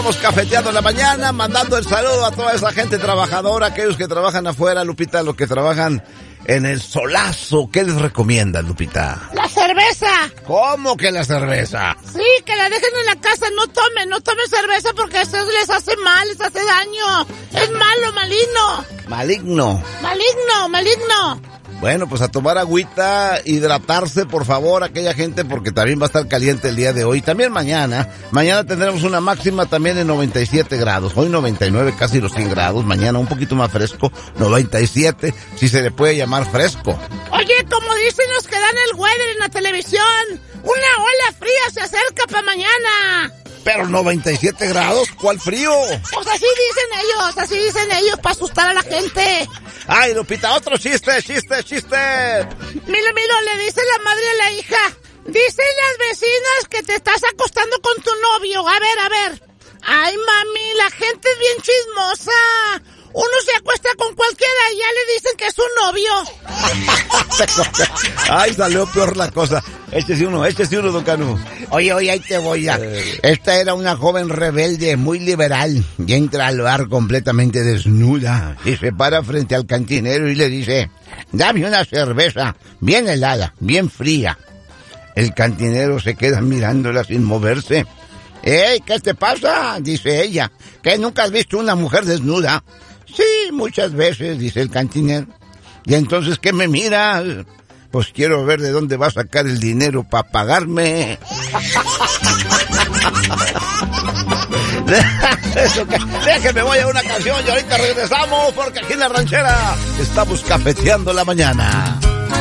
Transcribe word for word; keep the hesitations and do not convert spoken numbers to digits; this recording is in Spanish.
Estamos cafeteando la mañana, mandando el saludo a toda esa gente trabajadora, aquellos que trabajan afuera, Lupita, los que trabajan en el solazo. ¿Qué les recomiendas, Lupita? ¡La cerveza! ¿Cómo que la cerveza? Sí, que la dejen en la casa, no tomen, no tomen cerveza porque eso les hace mal, les hace daño. Es malo, maligno. Maligno. Maligno, maligno. Bueno, pues a tomar agüita, hidratarse, por favor, aquella gente, porque también va a estar caliente el día de hoy. También mañana. Mañana tendremos una máxima también de noventa y siete grados. Hoy noventa y nueve, casi los cien grados. Mañana un poquito más fresco, noventa y siete, si se le puede llamar fresco. Oye, como dicen los que dan el weather en la televisión, una ola fría se acerca para mañana. Pero noventa y siete grados, ¿cuál frío? Pues así dicen ellos, así dicen ellos para asustar a la gente. Ay, Lupita, otro chiste, chiste, chiste. Mira, mira, le dice la madre a la hija. Dicen las vecinas que te estás acostando con tu novio. A ver, a ver. Ay, mami, la gente es bien chismosa. Uno se acuesta con cualquiera y ya le dicen que es su novio. Ay, salió peor la cosa. Échese uno, échese uno, don Canu. Oye, oye, ahí te voy a... Esta era una joven rebelde, muy liberal, y entra al bar completamente desnuda, y se para frente al cantinero y le dice, dame una cerveza, bien helada, bien fría. El cantinero se queda mirándola sin moverse. ¡Ey, qué te pasa!, dice ella, ¿que nunca has visto una mujer desnuda? Sí, muchas veces, dice el cantinero. ¿Y entonces qué me miras? Pues quiero ver de dónde va a sacar el dinero para pagarme. Déjeme, voy a una canción y ahorita regresamos porque aquí en La Ranchera estamos cafeteando la mañana.